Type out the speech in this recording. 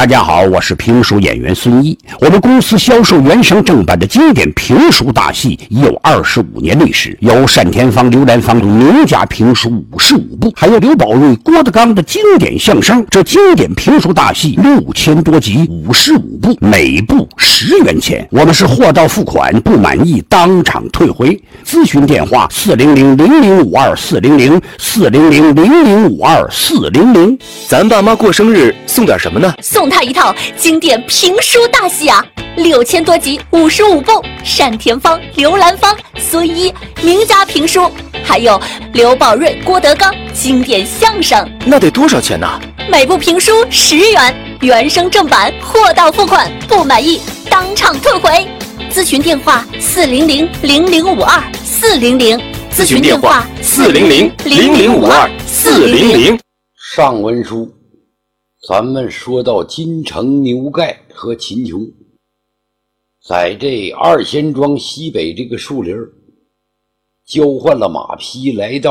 大家好，我是评书演员孙一。我们公司销售原声正版的经典评书大戏已有25年历史，有单田芳、刘兰芳名家评书55部，还有刘宝瑞、郭德纲的经典相声。这经典评书大戏6000多集，55部，每部10元钱。我们是货到付款，不满意当场退回。咨询电话400-0052-400，400-0052-400。 咱爸妈过生日送点什么呢？ 送他一套经典评书大戏啊，6000多集，55部，单田芳、刘兰芳、孙一名家评书，还有刘宝瑞、郭德纲经典相声。 那得多少钱呢？ 每部评书10元，原声正版，货到付款，不满意当场退回。咨询电话400-0052-400， 咨询电话400-0052-400。 上文书咱们说到金城、牛盖和秦琼在这二仙庄西北这个树林交换了马匹，来到